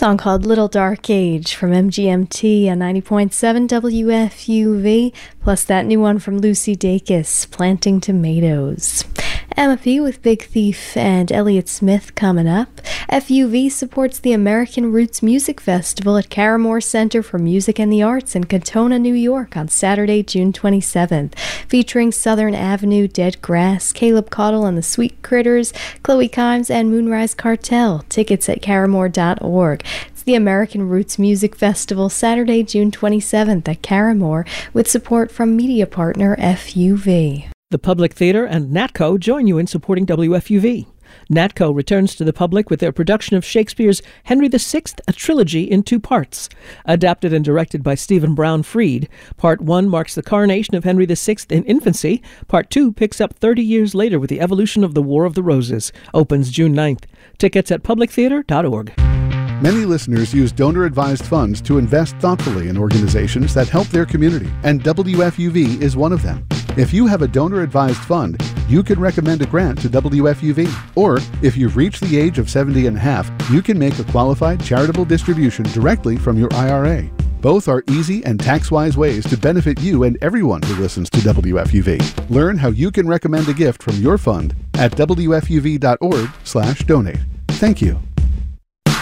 Song called Little Dark Age from MGMT on 90.7 WFUV, plus that new one from Lucy Dacus, Planting Tomatoes. Emma P. with Big Thief and Elliott Smith coming up. FUV supports the American Roots Music Festival at Caramore Center for Music and the Arts in Katona, New York on Saturday, June 27th, featuring Southern Avenue, Dead Grass, Caleb Caudle and the Sweet Critters, Chloe Kimes, and Moonrise Cartel. Tickets at caramore.org. It's the American Roots Music Festival, Saturday, June 27th at Caramore, with support from media partner FUV. The Public Theater and NATCO join you in supporting WFUV. NATCO returns to the public with their production of Shakespeare's Henry VI, a trilogy in 2 parts. Adapted and directed by Stephen Brown Freed, Part 1 marks the coronation of Henry VI in infancy. Part 2 picks up 30 years later with the evolution of the War of the Roses. Opens June 9th. Tickets at publictheater.org. Many listeners use donor-advised funds to invest thoughtfully in organizations that help their community, and WFUV is one of them. If you have a donor-advised fund, you can recommend a grant to WFUV. Or, if you've reached the age of 70 and a half, you can make a qualified charitable distribution directly from your IRA. Both are easy and tax-wise ways to benefit you and everyone who listens to WFUV. Learn how you can recommend a gift from your fund at WFUV.org/donate. Thank you.